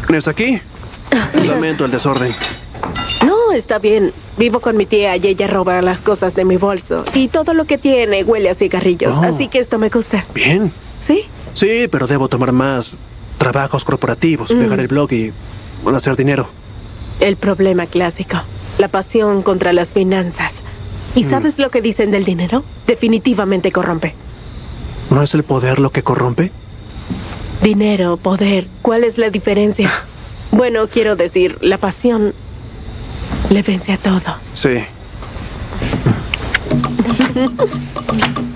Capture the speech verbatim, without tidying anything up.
¿Es aquí? Lamento el desorden. No, está bien. Vivo con mi tía y ella roba las cosas de mi bolso. Y todo lo que tiene huele a cigarrillos. Oh. Así que esto me gusta. Bien. ¿Sí? Sí, pero debo tomar más trabajos corporativos, Mm. pegar el blog y bueno, hacer dinero. El problema clásico. La pasión contra las finanzas. ¿Y sabes lo que dicen del dinero? Definitivamente corrompe. ¿No es el poder lo que corrompe? Dinero, poder. ¿Cuál es la diferencia? Bueno, quiero decir, la pasión le vence a todo. Sí.